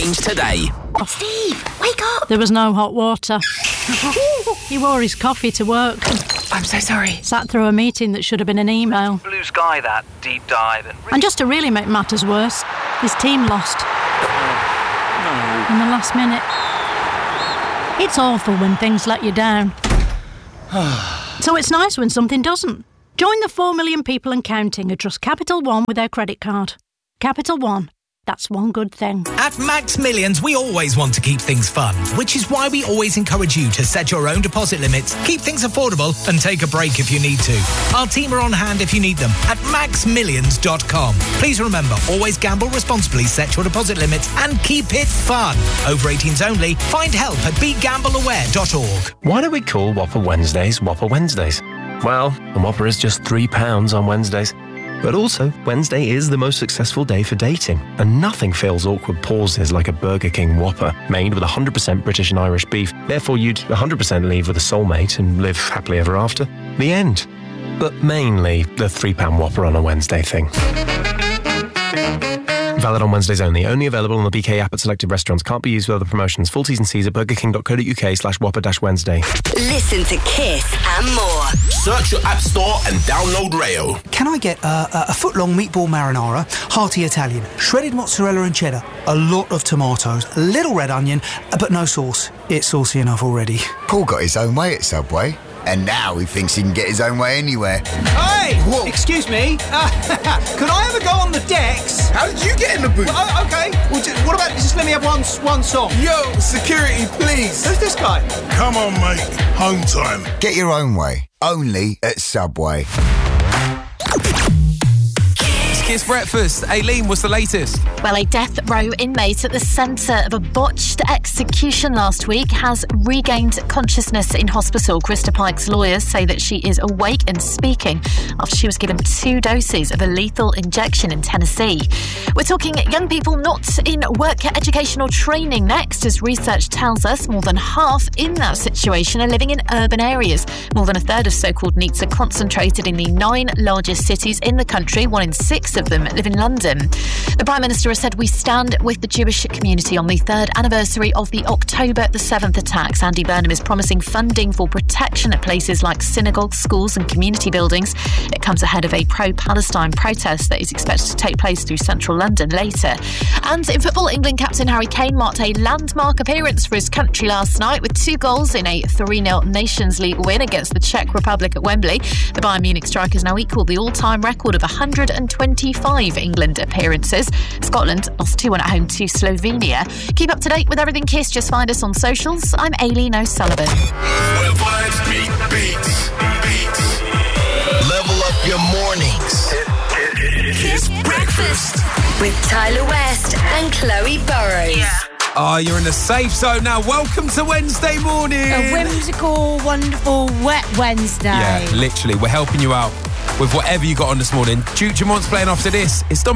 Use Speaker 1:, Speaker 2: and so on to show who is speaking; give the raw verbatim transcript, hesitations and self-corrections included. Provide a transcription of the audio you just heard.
Speaker 1: change today.
Speaker 2: Steve, wake up!
Speaker 3: There was no hot water. He wore his coffee to work.
Speaker 2: I'm so sorry.
Speaker 3: Sat through a meeting that should have been an email.
Speaker 4: Blue sky, that deep dive. And,
Speaker 3: and just to really make matters worse, his team lost.
Speaker 4: No.
Speaker 3: In the last minute. It's awful when things let you down. So it's nice when something doesn't. Join the four million people and counting who trust Capital One with their credit card. Capital One. That's one good thing.
Speaker 5: At Max Millions, we always want to keep things fun, which is why we always encourage you to set your own deposit limits, keep things affordable, and take a break if you need to. Our team are on hand if you need them at max millions dot com. Please remember, always gamble responsibly, set your deposit limits, and keep it fun. Over eighteens only. Find help at be gamble aware dot org.
Speaker 6: Why do we call Whopper Wednesdays Whopper Wednesdays? Well, a Whopper is just three pounds on Wednesdays. But also, Wednesday is the most successful day for dating, and nothing fills awkward pauses like a Burger King Whopper made with one hundred percent British and Irish beef. Therefore, you'd one hundred percent leave with a soulmate and live happily ever after. The end. But mainly the three pound Whopper on a Wednesday thing. Valid on Wednesdays only. Only available on the B K app at selected restaurants. Can't be used with other promotions. Full T's and C's at burgerking.co.uk slash whopper dash Wednesday.
Speaker 7: Listen to Kiss and more.
Speaker 1: Search your app store and download Rail.
Speaker 8: Can I get uh, a foot-long meatball marinara, hearty Italian, shredded mozzarella and cheddar, a lot of tomatoes, a little red onion, but no sauce. It's saucy enough already.
Speaker 9: Paul got his own way at Subway, and now he thinks he can get his own way anywhere.
Speaker 10: Hey! Whoa. Excuse me? Uh, could I ever go on the decks?
Speaker 11: How did you get in the booth?
Speaker 10: Well, uh, okay. Well, just, what about just let me have one, one song?
Speaker 11: Yo, security, please.
Speaker 10: Who's this guy?
Speaker 11: Come on, mate. Home time.
Speaker 9: Get your own way. Only at Subway.
Speaker 12: Kiss Breakfast. Aileen, what's the latest?
Speaker 13: Well, a death row inmate at the centre of a botched execution last week has regained consciousness in hospital. Krista Pike's lawyers say that she is awake and speaking after she was given two doses of a lethal injection in Tennessee. We're talking young people not in work educational training next, as research tells us more than half in that situation are living in urban areas. More than a third of so-called NEETs are concentrated in the nine largest cities in the country. One in six of them live in London. The Prime Minister has said we stand with the Jewish community on the third anniversary of the October the seventh attacks. Andy Burnham is promising funding for protection at places like synagogues, schools and community buildings. It comes ahead of a pro-Palestine protest that is expected to take place through central London later. And in football, England captain Harry Kane marked a landmark appearance for his country last night with two goals in a three nil Nations League win against the Czech Republic at Wembley. The Bayern Munich strikers now equal the all-time record of one hundred twenty-five England appearances. Scotland lost two one at home to Slovenia. Keep up to date with everything Kiss. Just find us on socials. I'm Aileen O'Sullivan.
Speaker 1: Where vibes beat beats, beats. Level up your mornings.
Speaker 7: Kiss Breakfast with Tyler West and Chloe Burrows. Yeah.
Speaker 12: Oh, you're in the safe zone now. Welcome to Wednesday morning.
Speaker 14: A whimsical, wonderful, wet Wednesday.
Speaker 12: Yeah, literally. We're helping you out with whatever you got on this morning. Future Mont's playing after this. It's